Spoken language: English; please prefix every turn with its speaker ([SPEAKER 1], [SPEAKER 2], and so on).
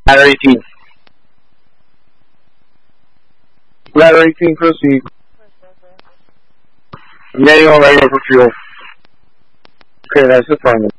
[SPEAKER 1] Ladder 18. Ladder 18, proceed. I'm getting all right over fuel. Okay, that's the final.